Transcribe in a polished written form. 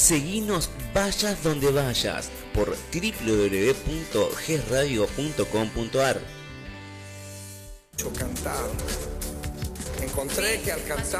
Seguinos vayas donde vayas por www.gesradio.com.ar. Cantar. Encontré que al cantar